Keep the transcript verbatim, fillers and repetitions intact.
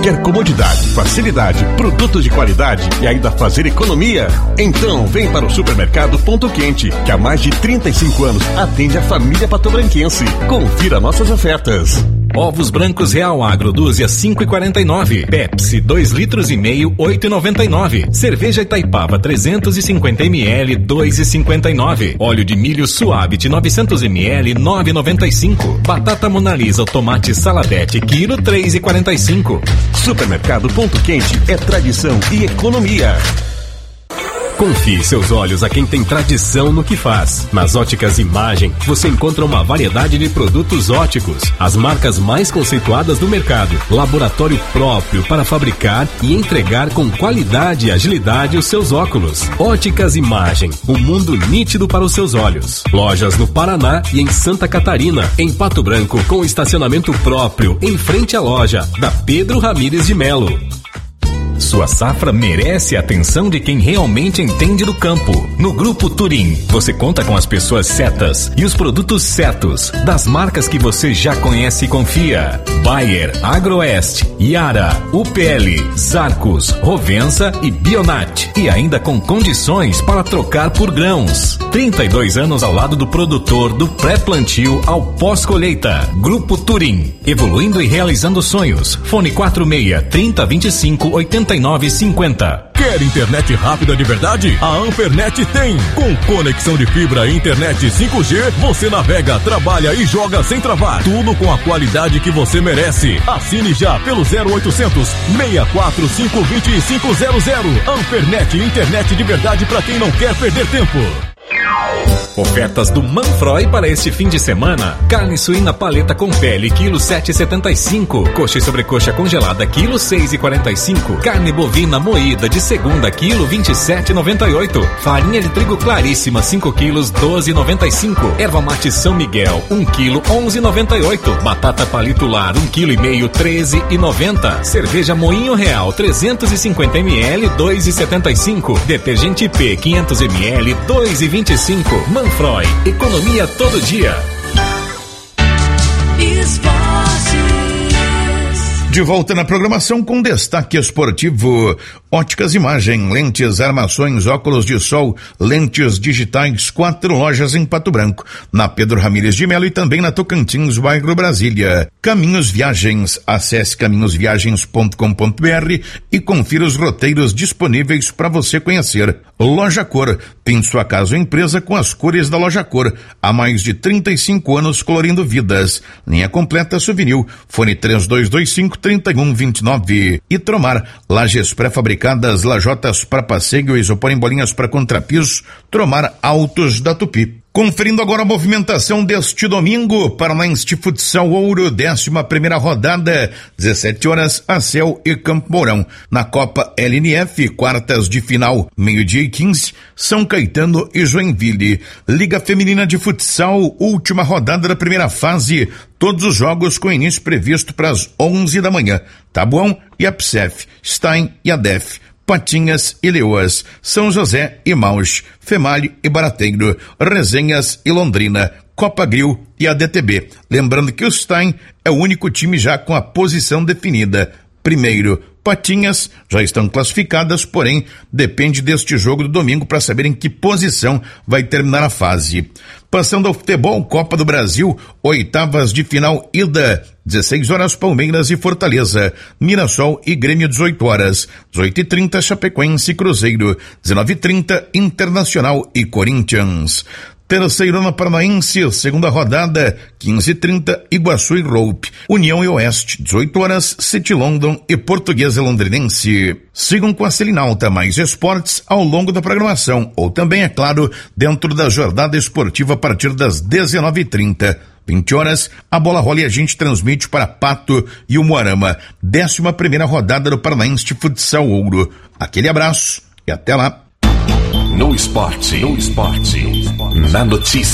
Quer comodidade, facilidade, produtos de qualidade e ainda fazer economia? Então vem para o Supermercado Ponto Quente, que há mais de trinta e cinco anos atende a família patobranquense. Confira nossas ofertas. Ovos brancos Real Agro, dúzia cinco e quarenta e nove. Pepsi, dois litros e meio, oito e noventa e nove. Cerveja Itaipava, trezentos e cinquenta mililitros, dois e cinquenta e nove. Óleo de milho Suave, novecentos mililitros, nove e noventa e cinco. Batata Mona Lisa, ou tomate Saladete, quilo, três e quarenta e cinco. Supermercado Ponto Quente é tradição e economia. Confie seus olhos a quem tem tradição no que faz. Nas Óticas Imagem, você encontra uma variedade de produtos óticos, as marcas mais conceituadas do mercado, laboratório próprio para fabricar e entregar com qualidade e agilidade os seus óculos. Óticas Imagem, um mundo nítido para os seus olhos. Lojas no Paraná e em Santa Catarina, em Pato Branco, com estacionamento próprio em frente à loja da Pedro Ramires de Melo. Sua safra merece a atenção de quem realmente entende do campo. No Grupo Turim, você conta com as pessoas certas e os produtos certos, das marcas que você já conhece e confia. Bayer, Agroeste, Yara, U P L, Zarcos, Rovensa e Bionat. E ainda com condições para trocar por grãos. trinta e dois anos ao lado do produtor, do pré-plantio ao pós-colheita. Grupo Turim, evoluindo e realizando sonhos. Fone quatro seis, trinta, vinte e cinco, oitenta e nove cinquenta. Quer internet rápida de verdade? A Ampernet tem! Com conexão de fibra e internet cinco G, você navega, trabalha e joga sem travar. Tudo com a qualidade que você merece. Assine já pelo zero oitocentos, seis quatro cinco, dois cinco zero zero. Ampernet, internet de verdade para quem não quer perder tempo. Ofertas do Manfroy para este fim de semana. Carne suína paleta com pele, quilo sete e setenta e cinco. Coxa e sobrecoxa congelada, quilo seis e quarenta e cinco. Carne bovina moída de segunda, quilo vinte e sete e noventa e oito. Farinha de trigo claríssima, cinco quilos, doze e noventa e cinco. Erva mate São Miguel, um quilo, onze e noventa e oito. Batata palito lar, um quilo e meio, treze e noventa. Cerveja Moinho Real, trezentos e cinquenta mililitros, dois e setenta e cinco. Detergente P, quinhentos mililitros, dois e vinte e cinco. Manfroy, economia todo dia. De volta na programação com destaque esportivo. Óticas Imagem, lentes, armações, óculos de sol, lentes digitais, quatro lojas em Pato Branco, na Pedro Ramires de Melo e também na Tocantins, bairro Brasília. Caminhos Viagens, acesse caminhos viagens ponto com ponto br e confira os roteiros disponíveis para você conhecer. Loja Cor, tem sua casa ou empresa com as cores da Loja Cor, há mais de trinta e cinco anos colorindo vidas. Linha completa Souvenir, fone três dois dois cinco, três um dois nove. E Tromar, lajes pré-fabricadas, lajotas para passeio, isopor em bolinhas para contrapiso, Tromar Autos da Tupi. Conferindo agora a movimentação deste domingo, Paranaense Futsal Ouro, décima primeira rodada, dezessete horas, Acel e Campo Mourão. Na Copa L N F, quartas de final, meio-dia e quinze, São Caetano e Joinville. Liga Feminina de Futsal, última rodada da primeira fase, todos os jogos com início previsto para as onze da manhã. Tabuão e a P S E F, Stein e a D E F. Patinhas e Leoas, São José e Maus, Female e Barateiro, Resenhas e Londrina, Copa Grill e a D T B. Lembrando que o Stein é o único time já com a posição definida. Primeiro, Patinhas já estão classificadas, porém depende deste jogo do domingo para saber em que posição vai terminar a fase. Passando ao futebol, Copa do Brasil, oitavas de final ida, dezesseis horas Palmeiras e Fortaleza, Mirassol e Grêmio dezoito horas, dezoito e trinta Chapecoense e Cruzeiro, dezenove e trinta Internacional e Corinthians. Terceirona Paranaense, segunda rodada, quinze e trinta, Iguaçu e Roupe, União e Oeste, dezoito horas, City London e Portuguesa Londrinense. Sigam com a Selinalta mais esportes ao longo da programação, ou também, é claro, dentro da jornada esportiva a partir das dezenove e trinta. vinte horas, a bola rola e a gente transmite para Pato e o Moarama. Décima primeira rodada do Paranaense Futsal Ouro. Aquele abraço e até lá. No esporte, no esporte, na notícia.